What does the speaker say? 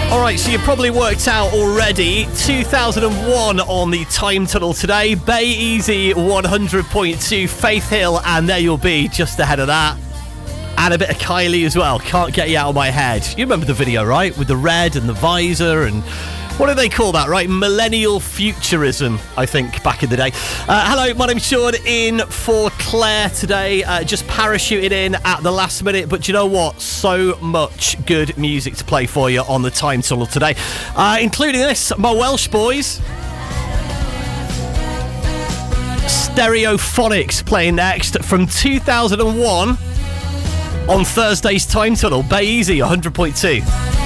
Alright, so you probably worked out already. 2001 on the time tunnel today. Bay Easy 100.2, Faith Hill, and There You'll Be just ahead of that. And a bit of Kylie as well. Can't Get You Out of My Head. You remember the video, right? With the red and the visor and... what do they call that, right? Millennial futurism, I think, back in the day. Hello, my name's Sean, in for Claire today. Just parachuted in at the last minute, but you know what? So much good music to play for you on the time tunnel today. Including this, my Welsh boys. Stereophonics playing next from 2001 on Thursday's time tunnel. Bay Easy 100.2.